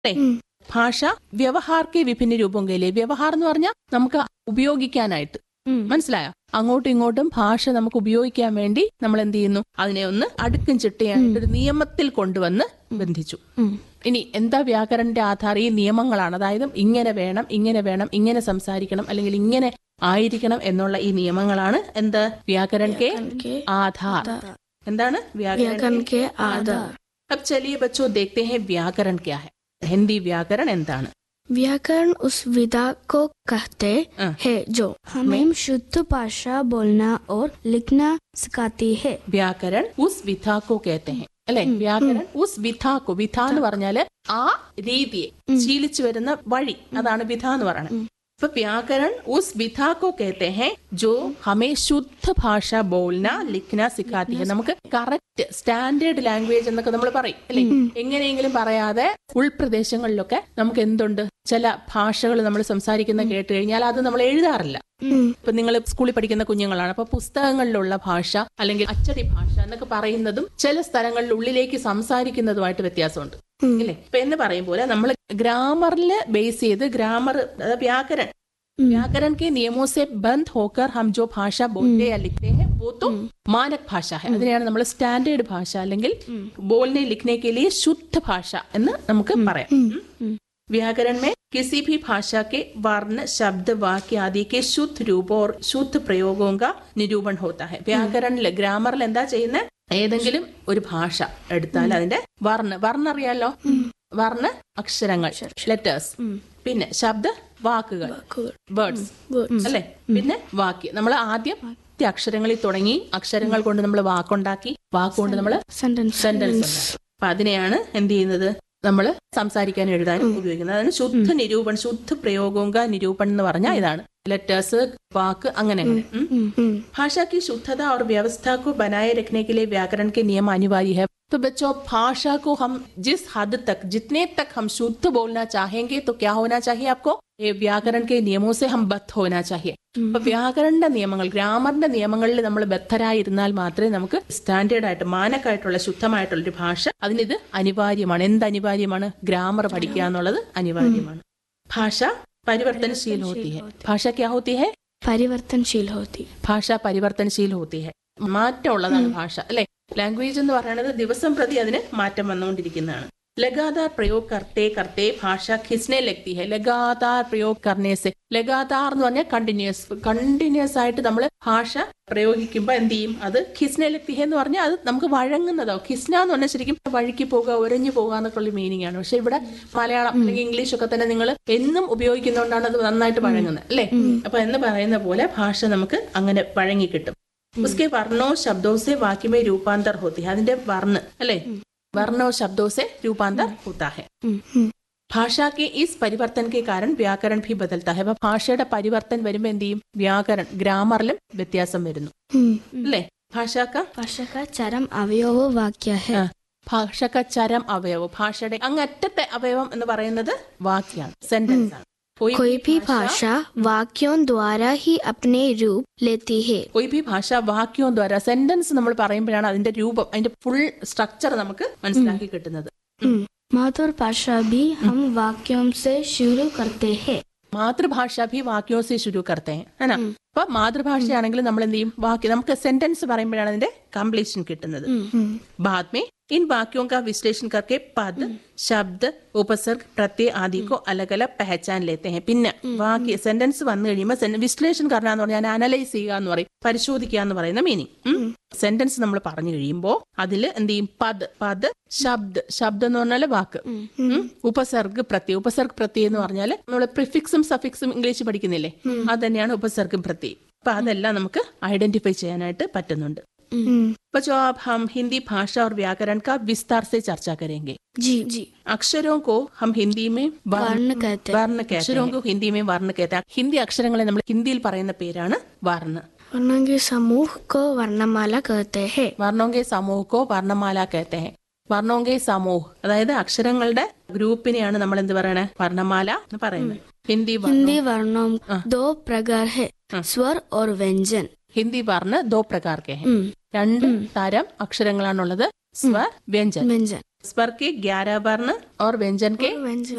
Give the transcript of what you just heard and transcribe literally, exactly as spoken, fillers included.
അല്ലേ? ഭാഷ വ്യവഹാർക്കെ വിഭിന്ന രൂപം കയിലേ. വ്യവഹാർ എന്ന് പറഞ്ഞാൽ നമുക്ക് ഉപയോഗിക്കാനായിട്ട്, മനസ്സിലായോ? അങ്ങോട്ടും ഇങ്ങോട്ടും ഭാഷ നമുക്ക് ഉപയോഗിക്കാൻ വേണ്ടി നമ്മൾ എന്ത് ചെയ്യുന്നു, അതിനെ ഒന്ന് അടുക്കും ചിട്ടയായിട്ട് ഒരു നിയമത്തിൽ കൊണ്ടുവന്ന് ബന്ധിച്ചു. ഇനി എന്താ വ്യാകരണന്റെ ആധാരം? ഈ നിയമങ്ങളാണ്. അതായത് ഇങ്ങനെ വേണം, ഇങ്ങനെ വേണം, ഇങ്ങനെ സംസാരിക്കണം, അല്ലെങ്കിൽ ഇങ്ങനെ ആയിരിക്കണം എന്നുള്ള ഈ നിയമങ്ങളാണ് എന്ത്? വ്യാകരൺ കെ ആധാർ. എന്താണ് വ്യാകരൺ കെ ആധാർ? अब चलिए बच्चों देखते हैं व्याकरण क्या है. हिंदी व्याकरण എന്താണ്? व्याकरण उस विधा को कहते हैं जो हमें शुद्ध भाषा बोलना और लिखना सिखाती है. व्याकरण उस विधा को कहते हैं അല്ലെ? വ്യാകരൺ ഉസ് വിധാ കോ. വിധ എന്ന് പറഞ്ഞാല് ആ രീതിയെ, ശീലിച്ചു വരുന്ന വഴി, അതാണ് വിധ എന്ന് പറയുന്നത്. അപ്പൊ വ്യാകരൺ ഉസ് വിധാ കോ कहते हैं जो हमें शुद्ध ഭാഷ बोलना लिखना सिखाती है. നമുക്ക് കറക്റ്റ് സ്റ്റാൻഡേർഡ് ലാംഗ്വേജ് എന്നൊക്കെ നമ്മൾ പറയും അല്ലെ? എങ്ങനെയെങ്കിലും പറയാതെ ഉൾപ്രദേശങ്ങളിലൊക്കെ നമുക്ക് എന്തുണ്ട്, ചില ഭാഷകൾ നമ്മൾ സംസാരിക്കുന്ന കേട്ട് കഴിഞ്ഞാൽ അത് നമ്മൾ എഴുതാറില്ല. ഇപ്പൊ നിങ്ങൾ സ്കൂളിൽ പഠിക്കുന്ന കുഞ്ഞുങ്ങളാണ്, അപ്പൊ പുസ്തകങ്ങളിലുള്ള ഭാഷ അല്ലെങ്കിൽ അച്ചടി ഭാഷ എന്നൊക്കെ പറയുന്നതും ചില സ്ഥലങ്ങളിൽ ഉള്ളിലേക്ക് സംസാരിക്കുന്നതുമായിട്ട് വ്യത്യാസമുണ്ട് അല്ലേ? ഇപ്പൊ എന്ന് പറയും പോലെ നമ്മൾ ഗ്രാമറിൽ ബേസ് ചെയ്ത് ഗ്രാമർ വ്യാകരൺ व्याकरण के नियमों से बंद होकर हम जो भाषा बोलते या लिखते हैं वो तो मानक भाषा है. അതിനെയാണ് നമ്മൾ സ്റ്റാൻഡേർഡ് ഭാഷ അല്ലെങ്കിൽ बोलने लिखने के लिए शुद्ध ഭാഷ എന്ന് നമുക്ക് പറയാം. व्याकरण में किसी भी भाषा के वर्ण, शब्द, वाक्य आदि के शुद्ध रूप और शुद्ध प्रयोगों का निरूपण होता है. വ്യാകരണിൽ ഗ്രാമറിൽ എന്താ ചെയ്യുന്നത്? ഏതെങ്കിലും ഒരു ഭാഷ എടുത്താൽ അതിന്റെ വർണ്ണ വർണ്ണ അറിയാലോ, വർണ്ണ അക്ഷരങ്ങൾ, ലെറ്റേഴ്സ്, പിന്നെ ശബ്ദ വാക്കുകൾ, വേർഡ്സ് അല്ലെ, പിന്നെ വാക്യം. നമ്മൾ ആദ്യം അക്ഷരങ്ങളിൽ തുടങ്ങി, അക്ഷരങ്ങൾ കൊണ്ട് നമ്മൾ വാക്കുണ്ടാക്കി, വാക്കുകൊണ്ട് നമ്മൾ സെന്റൻസ് ഉണ്ടാക്കി. അപ്പൊ അതിനെയാണ് എന്ത് ചെയ്യുന്നത്, നമ്മൾ സംസാരിക്കാനും എഴുതാനും ഉപയോഗിക്കുന്നത്. അതാണ് ശുദ്ധ നിരൂപൺ, ശുദ്ധ പ്രയോഗോങ്ക നിരൂപൺ എന്ന് പറഞ്ഞാൽ ഇതാണ്. ലെറ്റേഴ്സ്, വാക്ക്, അങ്ങനെ भाषा की शुद्धता और व्यवस्था को बनाए रखने के लिए व्याकरण के नियम अनिवार्य है. तो बच्चों, भाषा को हम जिस हद तक, जितने तक हम शुद्ध बोलना चाहेंगे तो क्या होना चाहिए आपको? ये व्याकरण के नियमों से हम बद्ध होना चाहिए. അപ്പൊ വ്യാകരണന്റെ നിയമങ്ങൾ, ഗ്രാമറിന്റെ നിയമങ്ങളിൽ നമ്മൾ ബദ്ധരായിരുന്നാൽ മാത്രമേ നമുക്ക് സ്റ്റാൻഡേർഡ് ആയിട്ട്, മാനക്കായിട്ടുള്ള ശുദ്ധമായിട്ടുള്ള ഒരു ഭാഷ, അതിനിത് അനിവാര്യമാണ്. എന്ത് അനിവാര്യമാണ്? ഗ്രാമർ പഠിക്കുക എന്നുള്ളത് അനിവാര്യമാണ്. ഭാഷ പരിവർത്തനശീൽ ഹോത്തി ഹെ. ഭാഷ ക്യാ ഹോത്തി ഹെ? പരിവർത്തനശീൽ ഹോത്തി. ഭാഷ പരിവർത്തനശീൽ ഹോത്തി ഹെ. മാറ്റമുള്ളതാണ് ഭാഷ അല്ലെ? ലാംഗ്വേജ് എന്ന് പറയുന്നത് ദിവസം പ്രതി അതിന് മാറ്റം വന്നുകൊണ്ടിരിക്കുന്നതാണ്. लगातार प्रयोग करते करते भाषा खिसने लगती है. लगातार प्रयोग करने से, लगातार എന്ന് പറഞ്ഞാൽ കണ്ടിന്യൂസ്, കണ്ടിന്യൂസ് ആയിട്ട് നമ്മൾ ഭാഷ പ്രയോഗിക്കുമ്പോൾ എന്ത് ചെയ്യും, അത് ഖിസ്നെ ലഗ്തി ഹെ എന്ന് പറഞ്ഞാൽ അത് നമുക്ക് വഴങ്ങുന്നതോ. ഖിസ്ന എന്ന് പറഞ്ഞാൽ ശരിക്കും വഴുക്കി പോകുക, ഉരഞ്ഞു പോകുക എന്നൊക്കെയുള്ള മീനിങ് ആണ്. പക്ഷെ ഇവിടെ മലയാളം അല്ലെങ്കിൽ ഇംഗ്ലീഷ് ഒക്കെ തന്നെ നിങ്ങൾ എന്നും ഉപയോഗിക്കുന്നതുകൊണ്ടാണ് അത് നന്നായിട്ട് വഴങ്ങുന്നത് അല്ലെ? അപ്പൊ എന്ന് പറയുന്ന പോലെ ഭാഷ നമുക്ക് അങ്ങനെ വഴങ്ങി കിട്ടും. ഉസ്കെ വർണ്ണോ ശബ്ദോ സെ വാക്യ മേ രൂപാന്തർ ഹോത്തി ഹെ. അതിന്റെ വർണ്ണ അല്ലെ, वर्णों शब्दों से रूपांतर होता है. ഭാഷാ के इस परिवर्तन के कारण व्याकरण भी बदलता है. ഭാഷയുടെ പരിവർത്തൻ വരുമ്പോൾ എന്ത് ചെയ്യും? വ്യാകरण, ഗ്രാമറിലും വ്യത്യാസം വരുന്നു അല്ലേ? ഭാഷാ കാ ഭാഷാ കാ ചരം അവയവ വാക്യ ഹെ. ഭാഷ കാ ചരം അവയവം, ഭാഷയുടെ അങ്ങറ്റത്തെ അവയവം എന്ന് പറയുന്നത് വാക്യാണ്, സെന്റൻസ് ആണ്. कोई भी भाषा वाक्यों द्वारा ही अपने रूप लेती है. कोई भी ഭാഷ വാക്യോं ദ്വാര, സെന്റൻസ് നമ്മൾ പറയുമ്പോഴാണ് അതിന്റെ രൂപം, അതിന്റെ ഫുൾ സ്ട്രക്ചർ നമുക്ക് മനസ്സിലാക്കി കിട്ടുന്നത്. मातृभाषा भी हम वाक्यों से शुरू करते हैं. മാതൃഭാഷ ഭി വാക്യോं से शुरू करते हैं है ना. അപ്പൊ മാതൃഭാഷയാണെങ്കിൽ നമ്മൾ എന്ത് ചെയ്യും, വാക്യം നമുക്ക് സെന്റൻസ് പറയുമ്പോഴാണ് അതിന്റെ കംപ്ലീഷൻ കിട്ടുന്നത്. बाद में इन वाक्यों का विश्लेषण करके पद, शब्द, उपसर्ग, प्रत्यय आदि को अलग अलग पहचान लेते हैं. പിന്നെ വാക്യ സെന്റൻസ് വന്നു കഴിയുമ്പോൾ വിശ്ലേഷണം കർണ എന്ന് പറഞ്ഞാൽ അനലൈസ് ചെയ്യുക എന്ന് പറയും, പരിശോധിക്കുക എന്ന് പറയുന്ന മീനിങ്. സെന്റൻസ് നമ്മൾ പറഞ്ഞു കഴിയുമ്പോൾ അതിൽ എന്ത് ചെയ്യും, പദ്, പദ്, ശബ്ദ, ശബ്ദം എന്ന് പറഞ്ഞാൽ വാക്ക്, ഉപസർഗ്, പ്രത്യയം. ഉപസർഗ് പ്രത്യയം എന്ന് പറഞ്ഞാൽ നമ്മൾ പ്രിഫിക്സും സഫിക്സും ഇംഗ്ലീഷ് പഠിക്കുന്നില്ലേ, അത് തന്നെയാണ് ഉപസർഗം പ്രത്യയം. അപ്പൊ അതെല്ലാം നമുക്ക് ഐഡന്റിഫൈ ചെയ്യാനായിട്ട് പറ്റുന്നുണ്ട്. बच्चों, अब हम हिंदी भाषा और व्याकरण का विस्तार से चर्चा करेंगे. जी जी. अक्षरों को हम हिंदी में वर्ण कहते हैं. वर्ण कहते हैं. अक्षरों को हिंदी में वर्ण कहते हैं. हिंदी അക്ഷരങ്ങളെ നമ്മൾ ഹിന്ദിയിൽ പറയുന്ന പേരാണ് വർണ്ണ. वर्णों के समूह को वर्णमाला कहते हैं. वर्णों के समूह को वर्णमाला कहते हैं. वर्णों के समूह അതായത് അക്ഷരങ്ങളുടെ ഗ്രൂപ്പിനെയാണ് നമ്മൾ എന്ത് പറയണേ, വർണ്ണമാല എന്ന് പറയുന്നത്. ഹിന്ദി हिंदी वर्णों दो प्रकार है, स्वर और व्यंजन. ഹിന്ദി വർണ്ണ ദോ പ്രകാർ കെ ഹെ. രണ്ട് തരം അക്ഷരങ്ങളാണുള്ളത്, സ്വർ, വ്യഞ്ജൻ. व्यंजन. स्वर के ग्यारह वर्ण और व्यंजन के